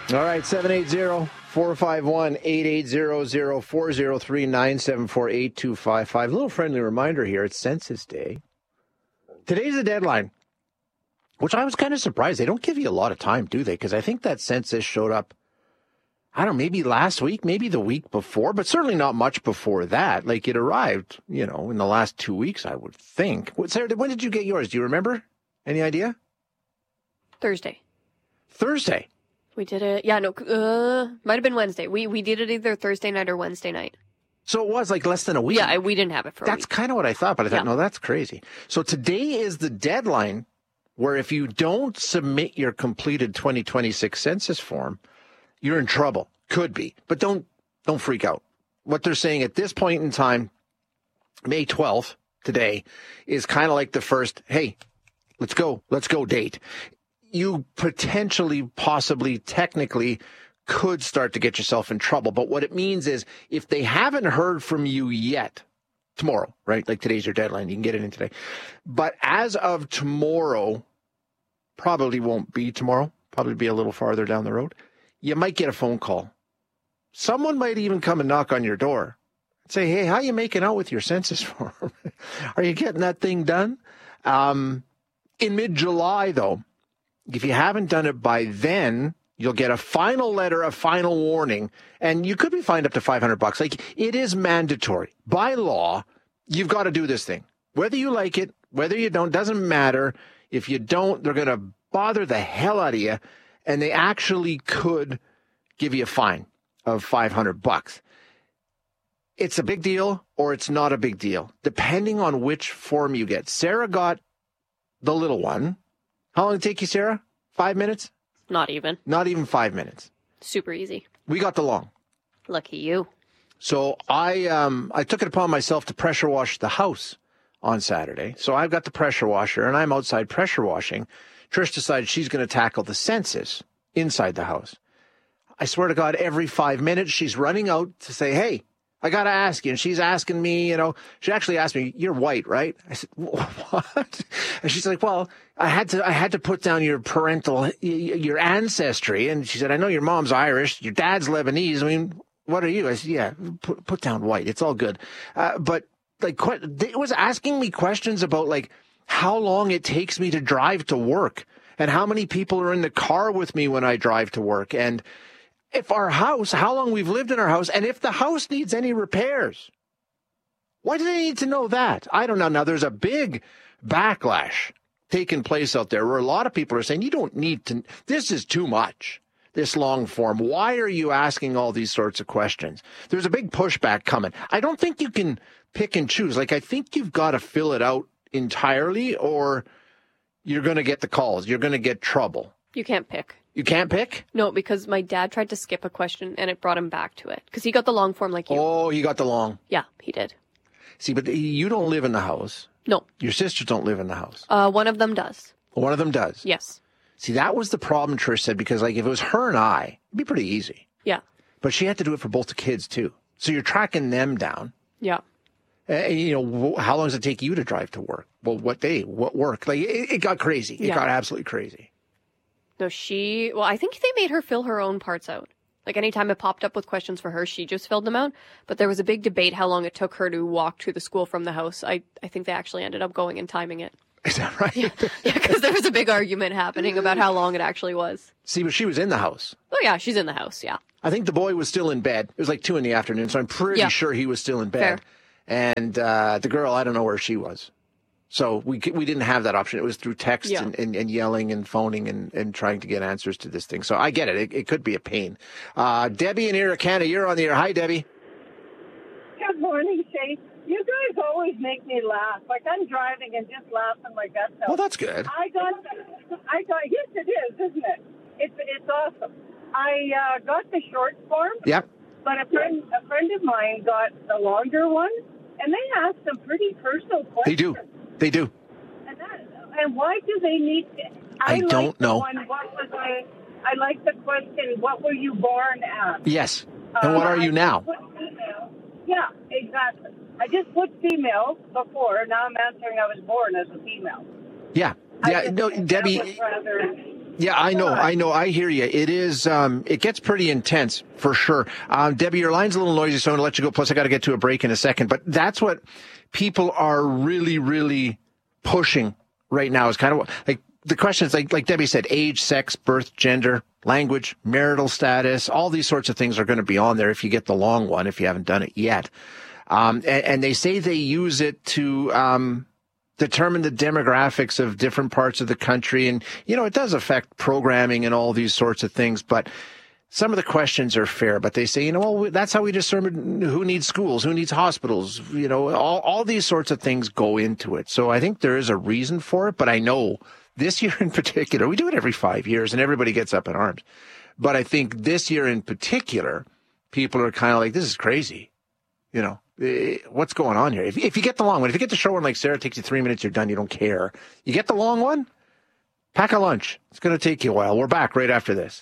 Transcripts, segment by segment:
All right, 780-451-8800, 403-974-8255. A little friendly reminder here, it's Census Day. Today's the deadline, which I was kind of surprised. They don't give you a lot of time, do they? Because I think that census showed up, I don't know, maybe last week, maybe the week before, but certainly not much before that. Like it arrived, in the last 2 weeks, I would think. Sarah, when did you get yours? Do you remember? Any idea? Thursday. We did it. Yeah, no, might have been Wednesday. We did it either Thursday night or Wednesday night. So it was like less than a week. Yeah, we didn't have it for a week. That's kind of what I thought, but I thought, no, that's crazy. So today is the deadline where if you don't submit your completed 2026 census form, you're in trouble. Could be. But don't freak out. What they're saying at this point in time, May 12th, today, is kind of like the first, hey, let's go date. You potentially, possibly, technically could start to get yourself in trouble. But what it means is if they haven't heard from you yet, tomorrow, right? Like today's your deadline. You can get it in today. But as of tomorrow, probably won't be tomorrow, probably be a little farther down the road. You might get a phone call. Someone might even come and knock on your door and say, hey, how you making out with your census form? Are you getting that thing done? In mid-July, though, if you haven't done it by then, you'll get a final letter, a final warning, and you could be fined up to $500. Like, it is mandatory. By law, you've got to do this thing. Whether you like it, whether you don't, doesn't matter. If you don't, they're going to bother the hell out of you, and they actually could give you a fine of $500. It's a big deal or it's not a big deal, depending on which form you get. Sarah got the little one. How long did it take you, Sarah? 5 minutes? Not even. Not even 5 minutes. Super easy. We got the long. Lucky you. So I took it upon myself to pressure wash the house on Saturday. So I've got the pressure washer and I'm outside pressure washing. Trish decided she's going to tackle the census inside the house. I swear to God, every 5 minutes she's running out to say, hey, I got to ask you. And she's asking me, she actually asked me, you're white, right? I said, what? And she's like, well, I had to put down your your ancestry. And she said, I know your mom's Irish, your dad's Lebanese. I mean, what are you? I said, yeah, put down white. It's all good. But like, it was asking me questions about like how long it takes me to drive to work and how many people are in the car with me when I drive to work. And if our house, how long we've lived in our house, and if the house needs any repairs. Why do they need to know that? I don't know. Now, there's a big backlash taking place out there where a lot of people are saying, you don't need to, this is too much, this long form. Why are you asking all these sorts of questions? There's a big pushback coming. I don't think you can pick and choose. Like, I think you've got to fill it out entirely or you're going to get the calls. You're going to get trouble. You can't pick. You can't pick? No, because my dad tried to skip a question and it brought him back to it. Because he got the long form like you. Oh, he got the long. Yeah, he did. See, but you don't live in the house. No. Your sisters don't live in the house. One of them does. One of them does? Yes. See, that was the problem, Trish said, because like if it was her and I, it'd be pretty easy. Yeah. But she had to do it for both the kids too. So you're tracking them down. Yeah. How long does it take you to drive to work? Well, what day? What work? Like it got crazy. It got absolutely crazy. No, I think they made her fill her own parts out. Like anytime it popped up with questions for her, she just filled them out. But there was a big debate how long it took her to walk to the school from the house. I think they actually ended up going and timing it. Is that right? Yeah, because there was a big argument happening about how long it actually was. See, but she was in the house. Oh, yeah, she's in the house, yeah. I think the boy was still in bed. It was like 2 p.m, so I'm pretty sure he was still in bed. Fair. And the girl, I don't know where she was. So we didn't have that option. It was through text and yelling and phoning and trying to get answers to this thing. So I get it. It could be a pain. Debbie in Canada, you're on the air. Hi, Debbie. Good morning, Shay. You guys always make me laugh. Like I'm driving and just laughing my guts out. Well, that's good. I got. Yes, it is, isn't it? It's awesome. I got the short form. Yep. But a friend of mine got the longer one, and they ask some pretty personal questions. They do. And why do they need to? I don't know. I like the question, what were you born as? Yes. And what are you now? Yeah, exactly. I just put female before. Now I'm answering I was born as a female. Yeah. Yeah. No, Debbie. Yeah, I know. I hear you. It is, it gets pretty intense for sure. Debbie, your line's a little noisy, so I'm going to let you go. Plus, I got to get to a break in a second. But that's what people are really, really pushing right now is kind of like the questions, like Debbie said, age, sex, birth, gender, language, marital status, all these sorts of things are going to be on there if you get the long one, if you haven't done it yet. And they say they use it to, determine the demographics of different parts of the country. And, it does affect programming and all these sorts of things, but some of the questions are fair, but they say, well, that's how we determine who needs schools, who needs hospitals, all these sorts of things go into it. So I think there is a reason for it, but I know this year in particular, we do it every 5 years and everybody gets up in arms. But I think this year in particular, people are kind of like, this is crazy. What's going on here? If you get the long one, if you get the short one like Sarah, it takes you 3 minutes, you're done, you don't care. You get the long one, pack a lunch. It's going to take you a while. We're back right after this.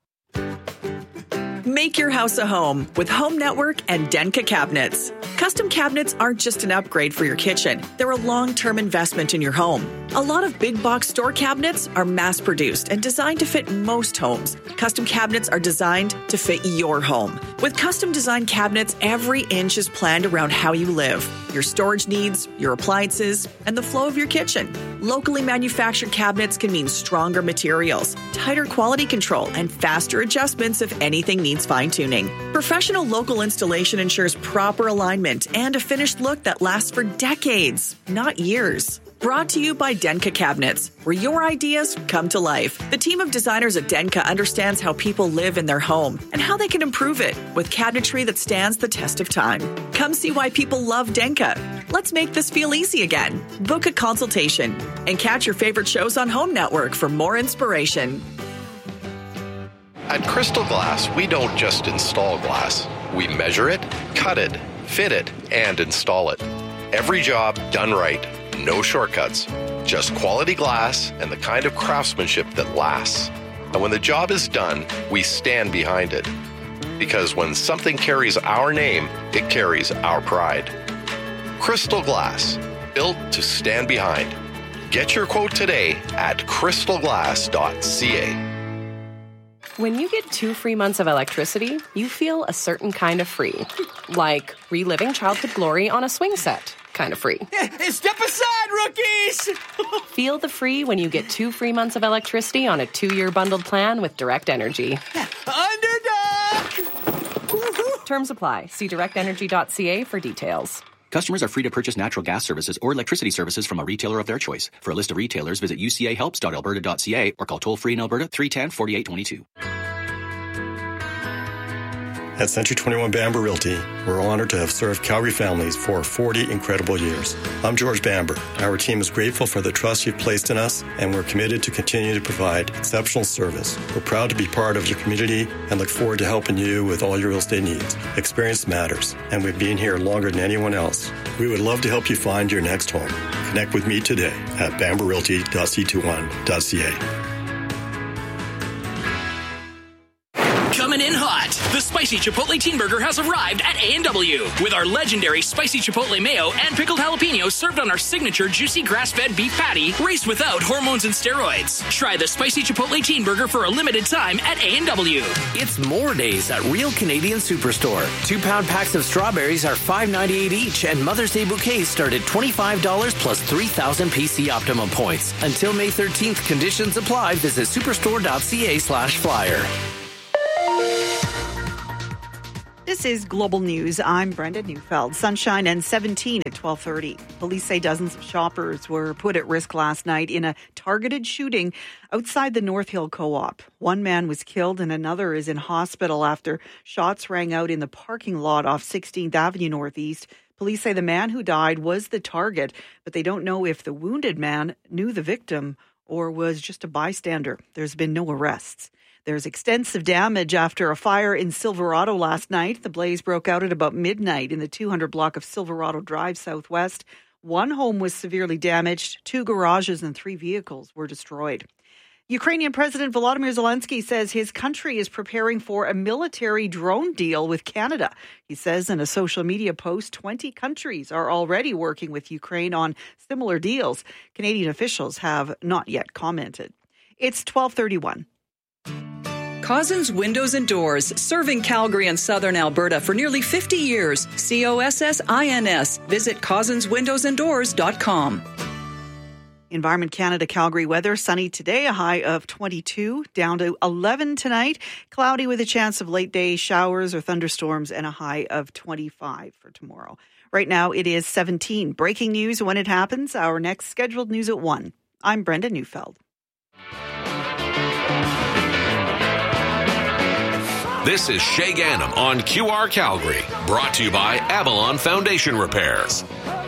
Make your house a home with Home Network and Denka cabinets. Custom cabinets aren't just an upgrade for your kitchen. They're a long-term investment in your home. A lot of big box store cabinets are mass-produced and designed to fit most homes. Custom cabinets are designed to fit your home. With custom designed cabinets, every inch is planned around how you live, your storage needs, your appliances, and the flow of your kitchen. Locally manufactured cabinets can mean stronger materials, tighter quality control, and faster adjustments if anything needs fine-tuning. Professional local installation ensures proper alignment and a finished look that lasts for decades, not years. Brought to you by Denka Cabinets, where your ideas come to life. The team of designers at Denka understands how people live in their home and how they can improve it with cabinetry that stands the test of time. Come see why people love Denka. Let's make this feel easy again. Book a consultation and catch your favorite shows on Home Network for more inspiration. At Crystal Glass, we don't just install glass. We measure it, cut it, fit it, and install it. Every job done right. No shortcuts, just quality glass and the kind of craftsmanship that lasts. And when the job is done, we stand behind it. Because when something carries our name, it carries our pride. Crystal Glass, built to stand behind. Get your quote today at crystalglass.ca. When you get 2 free months of electricity, you feel a certain kind of free. Like reliving childhood glory on a swing set. Kind of free. Step aside, rookies! Feel the free when you get 2 free months of electricity on a 2-year bundled plan with Direct Energy. Underdog! Terms apply. See directenergy.ca for details. Customers are free to purchase natural gas services or electricity services from a retailer of their choice. For a list of retailers, visit ucahelps.alberta.ca or call toll-free in Alberta 310-4822. At Century 21 Bamber Realty, we're honored to have served Calgary families for 40 incredible years. I'm George Bamber. Our team is grateful for the trust you've placed in us, and we're committed to continue to provide exceptional service. We're proud to be part of your community and look forward to helping you with all your real estate needs. Experience matters, and we've been here longer than anyone else. We would love to help you find your next home. Connect with me today at bamberrealty.c21.ca. Coming in hot, the Spicy Chipotle Teen Burger has arrived at A&W with our legendary Spicy Chipotle Mayo and pickled jalapenos served on our signature juicy grass-fed beef patty raised without hormones and steroids. Try the Spicy Chipotle Teen Burger for a limited time at A&W. It's more days at Real Canadian Superstore. 2-pound packs of strawberries are $5.98 each, and Mother's Day bouquets start at $25 plus 3,000 PC Optimum points. Until May 13th, conditions apply. Visit superstore.ca/flyer. This is Global News. I'm Brenda Neufeld. Sunshine and 17 at 12:30. Police say dozens of shoppers were put at risk last night in a targeted shooting outside the North Hill Co-op. One man was killed and another is in hospital after shots rang out in the parking lot off 16th Avenue Northeast. Police say the man who died was the target, but they don't know if the wounded man knew the victim or was just a bystander. There's been no arrests. There's extensive damage after a fire in Silverado last night. The blaze broke out at about midnight in the 200 block of Silverado Drive Southwest. One home was severely damaged. 2 garages and 3 vehicles were destroyed. Ukrainian President Volodymyr Zelensky says his country is preparing for a military drone deal with Canada. He says in a social media post, 20 countries are already working with Ukraine on similar deals. Canadian officials have not yet commented. It's 12:31. Cozzens Windows and Doors, serving Calgary and southern Alberta for nearly 50 years. COSSINS. Visit CozzensWindowsandDoors.com. Environment Canada Calgary weather, sunny today, a high of 22, down to 11 tonight. Cloudy with a chance of late day showers or thunderstorms and a high of 25 for tomorrow. Right now it is 17. Breaking news when it happens. Our next scheduled news at 1. I'm Brenda Neufeld. This is Shay Gannam on QR Calgary, brought to you by Avalon Foundation Repairs.